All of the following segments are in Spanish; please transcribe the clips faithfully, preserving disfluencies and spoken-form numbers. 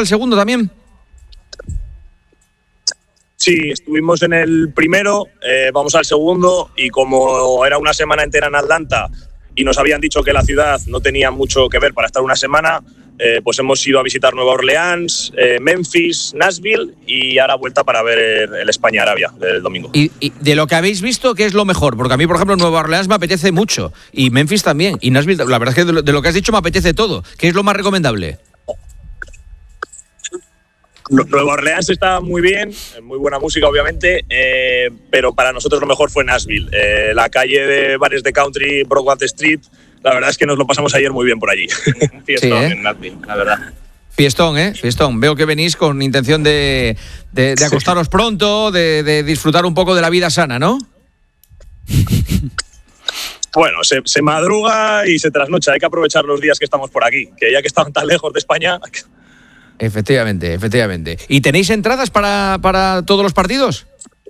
al segundo también? Sí, estuvimos en el primero, eh, vamos al segundo, y como era una semana entera en Atlanta y nos habían dicho que la ciudad no tenía mucho que ver para estar una semana, eh, pues hemos ido a visitar Nueva Orleans, eh, Memphis, Nashville y ahora vuelta para ver el España-Arabia del domingo. Y, y de lo que habéis visto, ¿qué es lo mejor? Porque a mí, por ejemplo, Nueva Orleans me apetece mucho, y Memphis también, y Nashville, la verdad es que de lo, de lo que has dicho me apetece todo. ¿Qué es lo más recomendable? Nueva Orleans está muy bien, muy buena música obviamente, eh, pero para nosotros lo mejor fue Nashville. Eh, la calle de bares de country, Broadway Street, la verdad es que nos lo pasamos ayer muy bien por allí. Un fiestón sí, ¿eh? En Nashville, la verdad. Fiestón, ¿eh? Fiestón. Veo que venís con intención de, de, de acostaros pronto, de, de disfrutar un poco de la vida sana, ¿no? Bueno, se, se madruga y se trasnocha. Hay que aprovechar los días que estamos por aquí, que ya que estamos tan lejos de España... Efectivamente, efectivamente. ¿Y tenéis entradas para, para todos los partidos?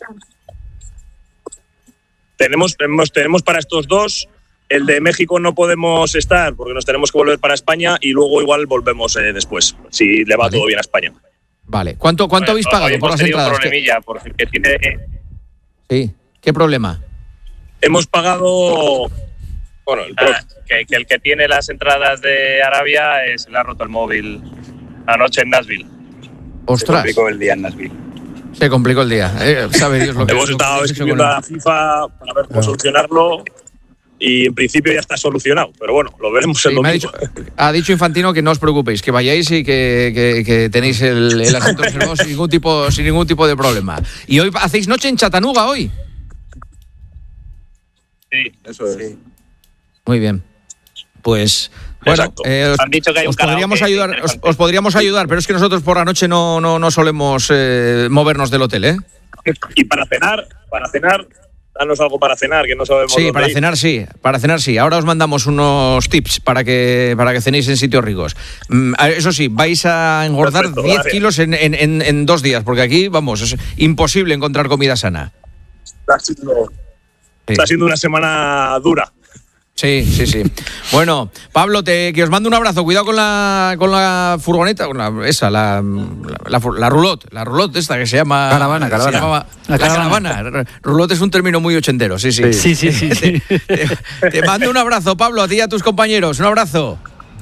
Tenemos, tenemos, tenemos para estos dos. El de México no podemos estar porque nos tenemos que volver para España y luego igual volvemos eh, después, si le va vale. todo bien a España. Vale. ¿Cuánto, cuánto bueno, habéis pagado por las entradas? Un problemilla, porque tiene... Sí. ¿Qué problema? Hemos pagado... Bueno, el ah, que, que el que tiene las entradas de Arabia eh, se le ha roto el móvil anoche en Nashville. Ostras. Se complicó el día en Nashville. Se complicó el día. Eh, sabe Dios lo que Hemos estado escribiendo a la FIFA para ver cómo solucionarlo y en principio ya está solucionado. Pero bueno, lo veremos sí, el domingo. Ha dicho, ha dicho Infantino que no os preocupéis, que vayáis y que, que, que tenéis el, el asunto resuelto sin ningún tipo, sin ningún tipo de problema. ¿Y hoy hacéis noche en Chattanooga hoy? Sí, eso es. Sí. Muy bien. Pues... Bueno, eh, os, Han dicho que hay un os podríamos ayudar, os, os podríamos ayudar, pero es que nosotros por la noche no, no, no solemos eh, movernos del hotel, ¿eh? Y para cenar, para cenar, danos algo para cenar, que no sabemos. Sí, dónde para ir. cenar sí, para cenar sí. Ahora os mandamos unos tips para que para que cenéis en sitios ricos. Mm, eso sí, vais a engordar Perfecto, diez gracias. kilos en, en, en, en dos días, porque aquí, vamos, es imposible encontrar comida sana. Está siendo, sí. está siendo una semana dura. Sí, sí, sí. Bueno, Pablo, te, que os mando un abrazo. Cuidado con la con la furgoneta, con la, esa, la, la, la, la roulotte, la roulotte esta que se llama... Caravana, caravana. Se llamaba, la, la caravana. caravana. Roulotte es un término muy ochentero, sí, sí. Sí, sí, sí. sí. te, te, te mando un abrazo, Pablo, a ti y a tus compañeros. Un abrazo.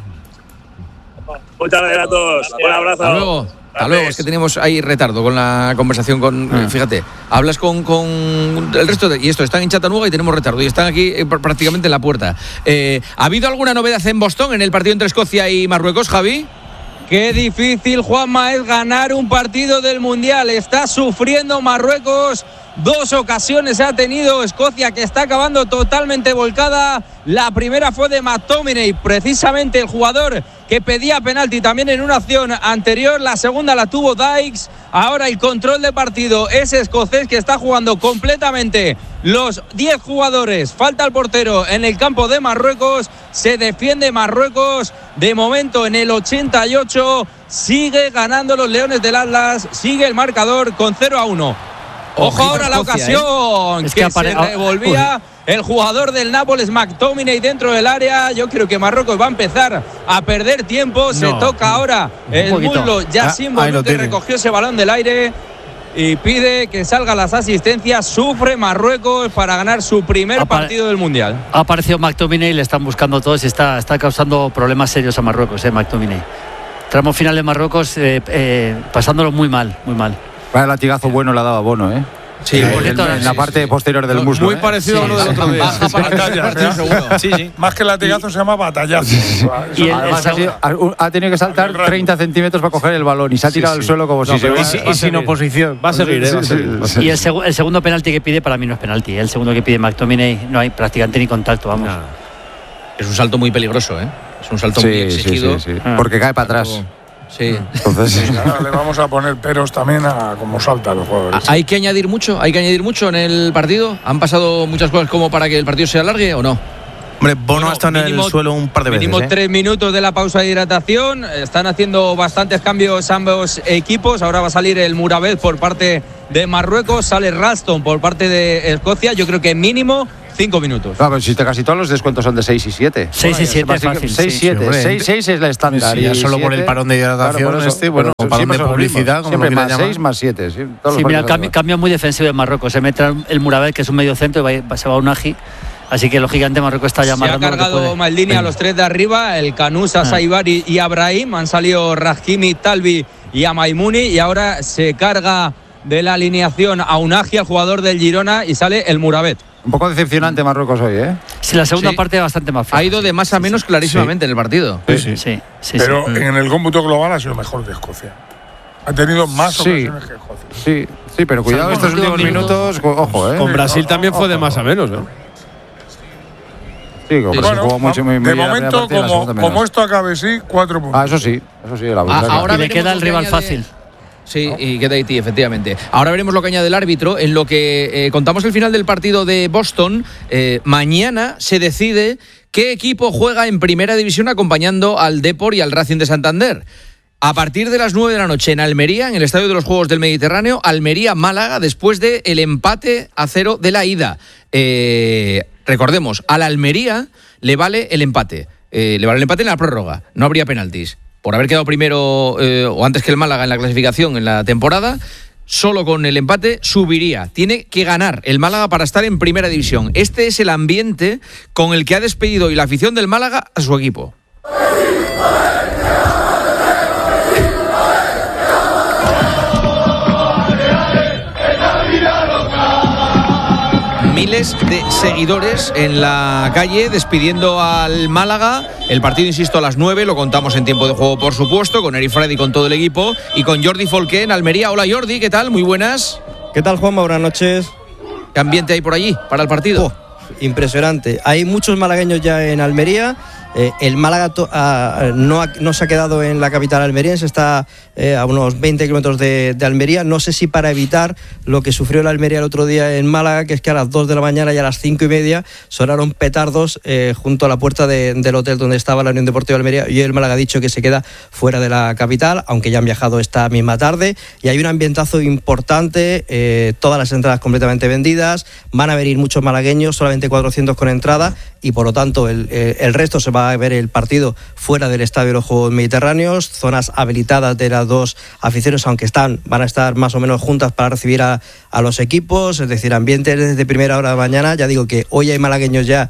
Muchas gracias a todos. Un abrazo. Hasta luego. Hasta luego, es que tenemos ahí retardo con la conversación con... Ah. Fíjate, hablas con, con el resto de... Y esto, están en Chattanooga y tenemos retardo. Y están aquí eh, prácticamente en la puerta. Eh, ¿Ha habido alguna novedad en Boston en el partido entre Escocia y Marruecos, Javi? Qué difícil, Juanma, es ganar un partido del Mundial. Está sufriendo Marruecos. Dos ocasiones ha tenido Escocia, que está acabando totalmente volcada. La primera fue de McTominay, precisamente el jugador que pedía penalti también en una acción anterior. La segunda la tuvo Dykes. Ahora el control de partido es escocés, que está jugando completamente los diez jugadores. Falta el portero en el campo de Marruecos. Se defiende Marruecos. De momento en el ochenta y ocho sigue ganando los Leones del Atlas. Sigue el marcador con cero a uno. Ojo ahora la ocasión, ¿eh? Es que, que apare- se revolvía el jugador del Nápoles, McTominay, dentro del área. Yo creo que Marruecos va a empezar a perder tiempo. No. Se toca ahora el muslo Yacine Bonu, que recogió ese balón del aire y pide que salgan las asistencias. Sufre Marruecos para ganar su primer Apare- partido del Mundial. Ha aparecido McTominay, le están buscando todos y está, está causando problemas serios a Marruecos, eh, McTominay. Tramo final de Marruecos eh, eh, pasándolo muy mal, muy mal. Vaya latigazo bueno le ha dado a Bono, ¿eh? Sí, en, bonito, en, en sí, la sí, parte sí. posterior del muslo. Muy ¿eh? parecido sí, a lo del otro día. Baja para batalla, sí, sí. Más que latigazo se llama batallazo. Y el, Además, el, ha, sido, ha tenido que saltar treinta centímetros para coger el balón y se ha tirado sí, sí. al suelo como no, si se y, si, y sin oposición. Va a seguir, ¿eh? Va a seguir. Sí, sí. Y el, seg- el segundo penalti que pide para mí no es penalti. El segundo que pide McTominay no hay prácticamente ni contacto, vamos. No. Es un salto muy peligroso, ¿eh? Es un salto sí, muy exigido. Sí, sí, sí. Ah. Porque cae para atrás. Sí. Entonces, sí, ahora le vamos a poner peros también a cómo saltan los jugadores. ¿Hay que añadir mucho? ¿Hay que añadir mucho en el partido? ¿Han pasado muchas cosas como para que el partido se alargue o no? Hombre, Bono bueno, ha estado en el suelo un par de mínimo veces. Mínimo tres ¿eh? minutos de la pausa de hidratación. Están haciendo bastantes cambios ambos equipos. Ahora va a salir el Murabet por parte de Marruecos. Sale Ralston por parte de Escocia. Yo creo que mínimo cinco minutos. Claro, si casi todos los descuentos son de seis y siete. seis y siete fácil. seis siete. seis seis es la estándar. Sí, ya solo por el parón de hidratación, claro, este, bueno, un parón de publicidad, como siempre lo más llamar. seis más siete. Sí, sí mira, cambio, cambio muy defensivo de Marruecos. Se mete el Murabet, que es un medio centro, y va, se va a un Aji. Así que lógicamente Marruecos está ya Se ha cargado Maldini a los tres de arriba, el Canusa, ah. Saibari y Abrahim. Han salido Rahimi, Talbi y Amaimuni. Y ahora se carga de la alineación a Unagi, al jugador del Girona, y sale el Murabet. Un poco decepcionante Marruecos hoy, ¿eh? Sí, la segunda sí. parte es bastante más fácil. Ha ido de más a menos sí, clarísimamente sí. en el partido. Sí, sí. sí, sí Pero sí. en el cómputo global ha sido mejor que Escocia. Ha tenido más sí. ocasiones que Escocia. Sí, sí, pero cuidado, o sea, estos últimos minutos, ojo, ¿eh? Con Brasil sí, también ojo, fue de más a menos, ¿no? Sí, como bueno, jugó mucho, muy, muy de momento, como, como esto acabe así, cuatro puntos. Ah, eso sí, eso sí. La ah, ahora y le queda el rival fácil. Sí, y queda Haití, efectivamente. Ahora veremos lo que añade el árbitro. En lo que eh, contamos el final del partido de Boston, eh, mañana se decide qué equipo juega en Primera División acompañando al Depor y al Racing de Santander. A partir de las nueve de la noche en Almería, en el Estadio de los Juegos del Mediterráneo, Almería-Málaga, después del de empate a cero de la ida. Eh, recordemos, a la Almería le vale el empate. Eh, le vale el empate en la prórroga. No habría penaltis. Por haber quedado primero eh, o antes que el Málaga en la clasificación en la temporada, solo con el empate subiría. Tiene que ganar el Málaga para estar en Primera División. Este es el ambiente con el que ha despedido y la afición del Málaga a su equipo. Miles de seguidores en la calle despidiendo al Málaga. El partido, insisto, a las nueve, lo contamos en tiempo de juego, por supuesto, con Eri Freddy, con todo el equipo, y con Jordi Folqué en Almería. Hola Jordi, ¿qué tal? Muy buenas. ¿Qué tal, Juanma? Buenas noches. ¿Qué ambiente hay por allí para el partido? Oh, impresionante. Hay muchos malagueños ya en Almería. Eh, el Málaga to- a, no, ha, no se ha quedado en la capital almeriense, está eh, a unos veinte kilómetros de, de Almería. No sé si para evitar lo que sufrió la Almería el otro día en Málaga, que es que a las dos de la mañana y a las cinco y media sonaron petardos eh, junto a la puerta de, del hotel donde estaba la Unión Deportiva de Almería. Y el Málaga ha dicho que se queda fuera de la capital, aunque ya han viajado esta misma tarde. Y hay un ambientazo importante, eh, todas las entradas completamente vendidas. Van a venir muchos malagueños, solamente cuatrocientos con entrada, y por lo tanto el, el, el resto se va a ver el partido fuera del Estadio de los Juegos Mediterráneos, zonas habilitadas de las dos aficiones, aunque están, van a estar más o menos juntas para recibir a, a los equipos, es decir, ambiente desde primera hora de mañana. Ya digo que hoy hay malagueños ya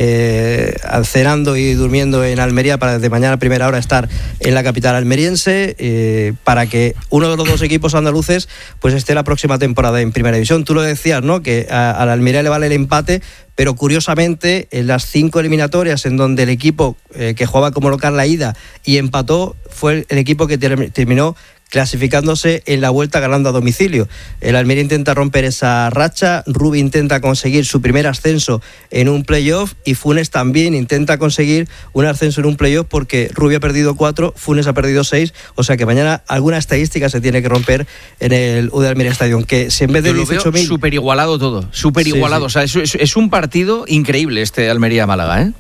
eh, cenando y durmiendo en Almería para desde mañana a primera hora estar en la capital almeriense, eh, para que uno de los dos equipos andaluces pues esté la próxima temporada en Primera División. Tú lo decías, ¿no?, que a, a la Almería le vale el empate, pero curiosamente en las cinco eliminatorias en donde el equipo eh, que jugaba como local la ida y empató fue el, el equipo que ter- terminó clasificándose en la vuelta ganando a domicilio. El Almería intenta romper esa racha, Rubi intenta conseguir su primer ascenso en un playoff y Funes también intenta conseguir un ascenso en un playoff, porque Rubi ha perdido cuatro, Funes ha perdido seis, o sea que mañana alguna estadística se tiene que romper en el U D Almería Stadium, que si en vez de dieciocho mil... Súper igualado todo, súper igualado, sí, sí. O sea, es, es, es un partido increíble este Almería-Málaga, ¿eh?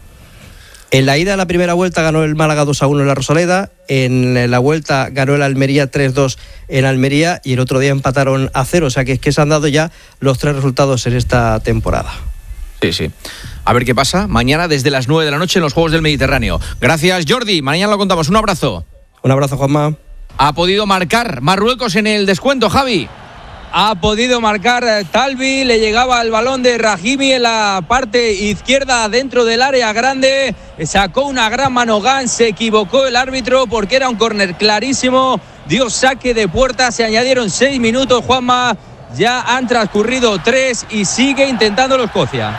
En la ida de la primera vuelta ganó el Málaga dos a uno en la Rosaleda, en la vuelta ganó el Almería tres dos en Almería y el otro día empataron a cero, o sea que es que se han dado ya los tres resultados en esta temporada. Sí, sí. A ver qué pasa mañana desde las nueve de la noche en los Juegos del Mediterráneo. Gracias, Jordi. Mañana lo contamos. Un abrazo. Un abrazo, Juanma. Ha podido marcar Marruecos en el descuento, Javi. Ha podido marcar Talbi, le llegaba el balón de Rahimi en la parte izquierda dentro del área grande, sacó una gran manogán, se equivocó el árbitro porque era un córner clarísimo, dio saque de puerta, se añadieron seis minutos, Juanma, ya han transcurrido tres y sigue intentándolo Escocia.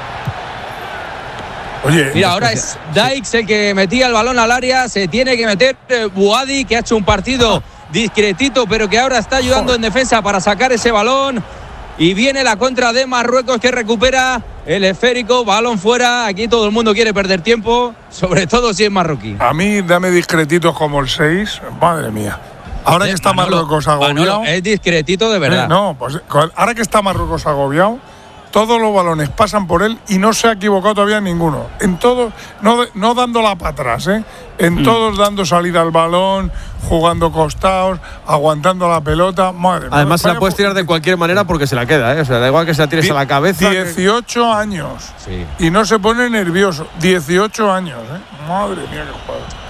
Oye, mira, ahora es Dykes el que metía el balón al área, se tiene que meter Bouadi, que ha hecho un partido discretito, pero que ahora está ayudando en defensa para sacar ese balón. Y viene la contra de Marruecos, que recupera el esférico, balón fuera. Aquí todo el mundo quiere perder tiempo, sobre todo si es marroquí. A mí dame discretitos como el seis, madre mía. Ahora eh, que está Manolo, Marruecos agobiado... Manolo, es discretito de verdad. Eh, no, pues ahora que está Marruecos agobiado, todos los balones pasan por él y no se ha equivocado todavía en ninguno. En todos, no, no dándola para atrás, ¿eh? En mm. todos dando salida al balón, jugando costados, aguantando la pelota. Madre mía. Además, se la puedes tirar de cualquier manera porque se la queda, ¿eh? O sea, da igual que se la tires a la cabeza. dieciocho que... años. Sí. Y no se pone nervioso. dieciocho años, ¿eh? Madre mía, qué jugador.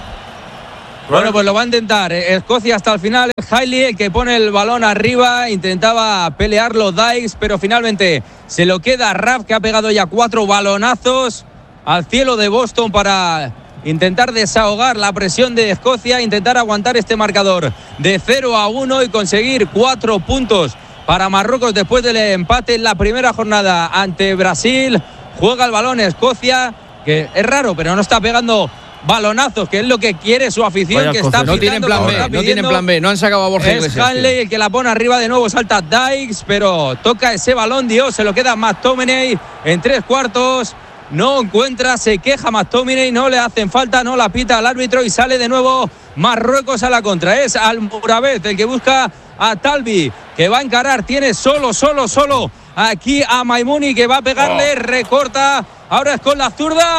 Bueno, pues lo va a intentar Escocia hasta el final. Hailey, el que pone el balón arriba, intentaba pelearlo Dykes, pero finalmente se lo queda Raf, que ha pegado ya cuatro balonazos al cielo de Boston para intentar desahogar la presión de Escocia, intentar aguantar este marcador de cero a uno y conseguir cuatro puntos para Marruecos después del empate en la primera jornada ante Brasil. Juega el balón Escocia, que es raro, pero no está pegando balonazos, que es lo que quiere su afición. Vaya que está no tienen plan B, no tienen plan B, no han sacado a Borja Iglesias. Es Hanley el que la pone arriba, de nuevo salta Dykes, pero toca ese balón, Dios, se lo queda McTominay en tres cuartos, no encuentra, se queja McTominay, no le hacen falta, no la pita al árbitro y sale de nuevo Marruecos a la contra. Es Almoravet el que busca a Talbi, que va a encarar, tiene solo, solo, solo aquí a Maimouni, que va a pegarle, oh. recorta, ahora es con la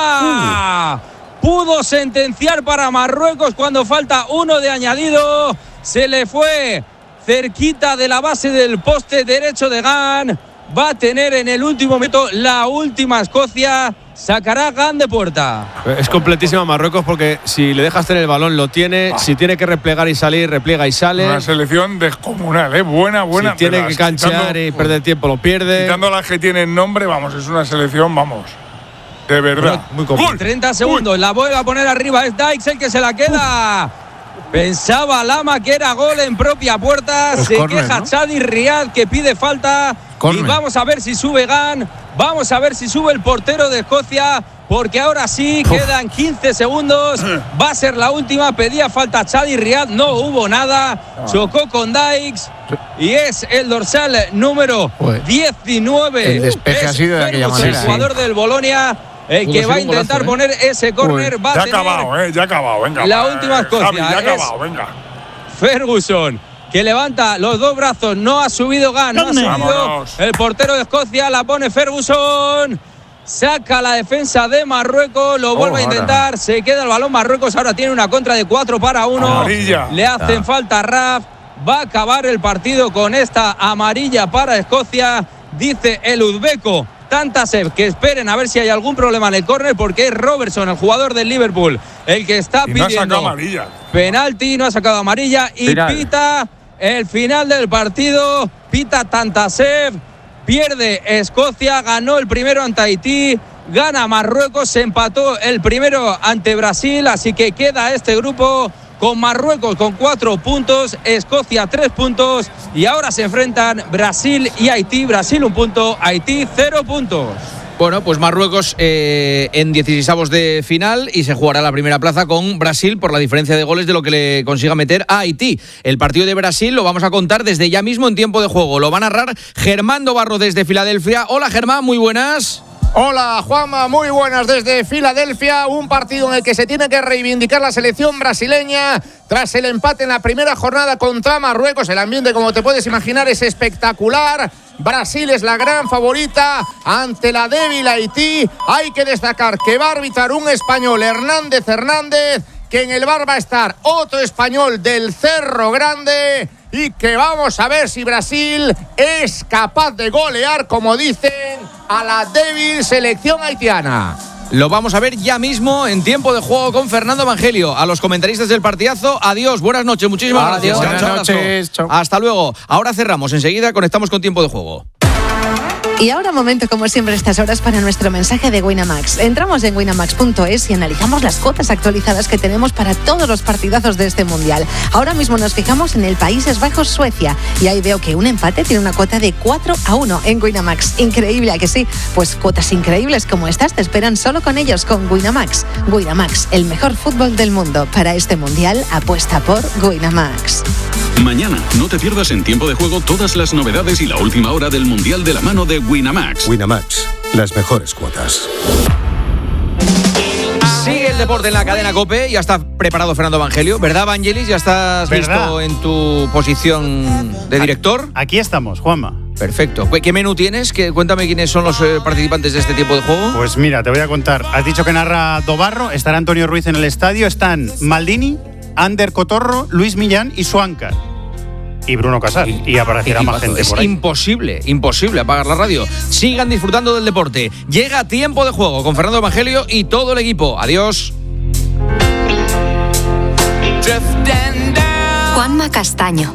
zurda. Uh. Pudo sentenciar para Marruecos cuando falta uno de añadido. Se le fue cerquita de la base del poste derecho de Gane. Va a tener en el último momento la última Escocia. Sacará Gane de puerta. Es completísima Marruecos porque si le dejas tener el balón lo tiene. Ah. Si tiene que replegar y salir, repliega y sale. Una selección descomunal, ¿eh? Buena, buena. Si tiene que canchear quitando, y perder tiempo, lo pierde. Quitando las que tienen nombre, vamos, es una selección, vamos. De verdad. Muy complicado. treinta segundos. Uy. La vuelve a poner arriba. Es Dykes el que se la queda. Uf. Pensaba Lama que era gol en propia puerta. Es se corner, queja ¿no? Chadi Riad, que pide falta. Corner. Y vamos a ver si sube Gane. Vamos a ver si sube el portero de Escocia. Porque ahora sí, Uf. quedan quince segundos. Va a ser la última. Pedía falta Chadi Riad. No hubo nada. No. Chocó con Dykes. Y es el dorsal número Uy. diecinueve. El despeje es ha sido de aquella manera. El jugador ¿eh? del Bolonia. El que va a intentar golazo, poner ¿eh? ese córner va a tener. Ya ha acabado, ¿eh? Ya ha acabado, venga. La última Escocia. Javi, ya ha acabado, venga. Ferguson, que levanta los dos brazos. No ha subido Gane, no ha subido. Vámonos. El portero de Escocia la pone Ferguson. Saca la defensa de Marruecos. Lo vuelve oh, a intentar. Ahora. Se queda el balón. Marruecos ahora tiene una contra de cuatro para uno. Amarilla. Le hacen ah. falta a Raf. Va a acabar el partido con esta amarilla para Escocia. Dice el uzbeco Tantasev que esperen a ver si hay algún problema en el córner, porque es Robertson, el jugador del Liverpool, el que está y pidiendo no amarilla. penalti, no ha sacado amarilla y final. Pita el final del partido. Pita Tantasev. Pierde Escocia, ganó el primero ante Haití, gana Marruecos, se empató el primero ante Brasil, así que queda este grupo con Marruecos con cuatro puntos, Escocia tres puntos y ahora se enfrentan Brasil y Haití. Brasil un punto, Haití cero puntos. Bueno, pues Marruecos eh, en dieciseisavos de final y se jugará la primera plaza con Brasil por la diferencia de goles de lo que le consiga meter a Haití. El partido de Brasil lo vamos a contar desde ya mismo en tiempo de juego. Lo va a narrar Germán Dobarro desde Filadelfia. Hola Germán, muy buenas. Hola Juanma, muy buenas desde Filadelfia, un partido en el que se tiene que reivindicar la selección brasileña tras el empate en la primera jornada contra Marruecos. El ambiente, como te puedes imaginar, es espectacular. Brasil es la gran favorita ante la débil Haití. Hay que destacar que va a arbitrar un español, Hernández Hernández, que en el bar va a estar otro español del Cerro Grande, y que vamos a ver si Brasil es capaz de golear, como dicen, a la débil selección haitiana. Lo vamos a ver ya mismo en tiempo de juego con Fernando Evangelio. A los comentaristas del partidazo, adiós, buenas noches, muchísimas adiós, gracias. Buenas noches. Chao. Hasta luego. Ahora cerramos, enseguida conectamos con tiempo de juego. Y ahora momento, como siempre, a estas horas para nuestro mensaje de Winamax. Entramos en winamax punto es y analizamos las cuotas actualizadas que tenemos para todos los partidazos de este Mundial. Ahora mismo nos fijamos en el Países Bajos, Suecia, y ahí veo que un empate tiene una cuota de cuatro a uno en Winamax. Increíble, ¿a que sí? Pues cuotas increíbles como estas te esperan solo con ellos, con Winamax. Winamax, el mejor fútbol del mundo. Para este Mundial, apuesta por Winamax. Mañana, no te pierdas en tiempo de juego todas las novedades y la última hora del Mundial de la mano de Winamax. Winamax, las mejores cuotas. Sigue el deporte en la cadena COPE. Ya está preparado Fernando Evangelio, ¿verdad, Vangelis? ¿Ya estás ¿verdad? listo en tu posición de director? Aquí estamos, Juanma. Perfecto. ¿Qué menú tienes? ¿Qué, cuéntame quiénes son los eh, participantes de este tipo de juego. Pues mira, te voy a contar. Has dicho que narra Dobarro, estará Antonio Ruiz en el estadio, están Maldini, Ander Cotorro, Luis Millán y Suáncar. Y Bruno Casar. Y, y aparecerá más gente es por ahí. imposible, imposible apagar la radio. Sigan disfrutando del deporte. Llega Tiempo de Juego con Fernando Evangelio y todo el equipo. Adiós. Juanma Castaño,